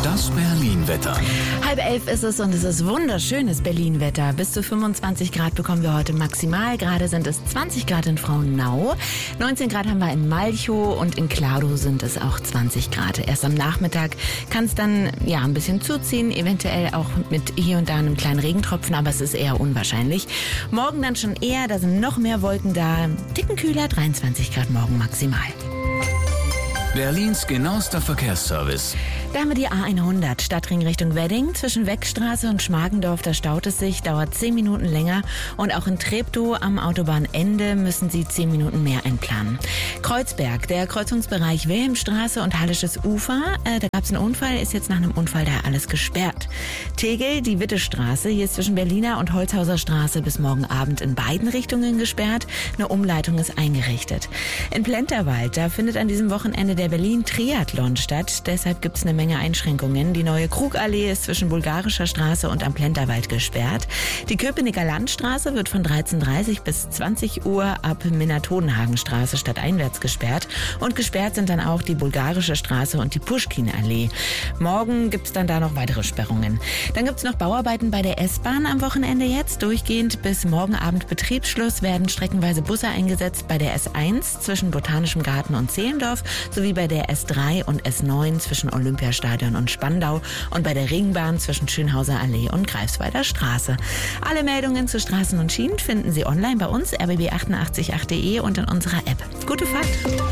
Das Berlin-Wetter. 10:30 ist es und es ist wunderschönes Berlin-Wetter. Bis zu 25 Grad bekommen wir heute maximal. Gerade sind es 20 Grad in Frauenau. 19 Grad haben wir in Malchow und in Kladno sind es auch 20 Grad. Erst am Nachmittag kann es dann ein bisschen zuziehen, eventuell auch mit hier und da einem kleinen Regentropfen, aber es ist eher unwahrscheinlich. Morgen dann schon eher, da sind noch mehr Wolken da. Ticken kühler, 23 Grad morgen maximal. Berlins genauester Verkehrsservice. Da haben wir die A100, Stadtring Richtung Wedding. Zwischen Weckstraße und Schmargendorf, da staut es sich, dauert 10 Minuten länger. Und auch in Treptow am Autobahnende müssen Sie 10 Minuten mehr einplanen. Kreuzberg, der Kreuzungsbereich Wilhelmstraße und Hallisches Ufer. Da gab es einen Unfall, ist jetzt nach einem Unfall da alles gesperrt. Tegel, die Wittestraße, hier ist zwischen Berliner und Holzhauser Straße bis morgen Abend in beiden Richtungen gesperrt. Eine Umleitung ist eingerichtet. In Plenterwald, da findet an diesem Wochenende der Berlin-Triathlon statt. Deshalb gibt es eine Menge Einschränkungen. Die neue Krugallee ist zwischen Bulgarischer Straße und am Plenterwald gesperrt. Die Köpenicker Landstraße wird von 13:30 bis 20 Uhr ab Minna-Todenhagen-Straße stadteinwärts gesperrt. Und gesperrt sind dann auch die Bulgarische Straße und die Puschkin-Allee. Morgen gibt es dann da noch weitere Sperrungen. Dann gibt es noch Bauarbeiten bei der S-Bahn am Wochenende jetzt. Durchgehend bis morgen Abend Betriebsschluss werden streckenweise Busse eingesetzt bei der S1 zwischen Botanischem Garten und Zehlendorf sowie bei der S3 und S9 zwischen Olympiastadion und Spandau und bei der Ringbahn zwischen Schönhauser Allee und Greifswalder Straße. Alle Meldungen zu Straßen und Schienen finden Sie online bei uns, rbb888.de und in unserer App. Gute Fahrt!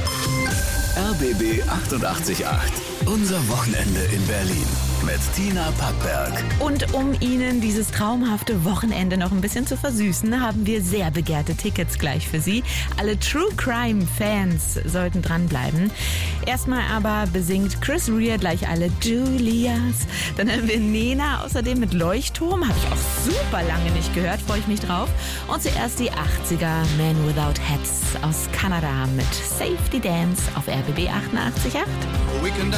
RBB 88.8. Unser Wochenende in Berlin. Mit Tina Packberg. Und um Ihnen dieses traumhafte Wochenende noch ein bisschen zu versüßen, haben wir sehr begehrte Tickets gleich für Sie. Alle True Crime Fans sollten dranbleiben. Erstmal aber besingt Chris Rea gleich alle Julias. Dann haben wir Nena außerdem mit Leuchtturm. Habe ich auch super lange nicht gehört, freue ich mich drauf. Und zuerst die 80er Men Without Hats aus Kanada mit Safety Dance auf RBB 88.8.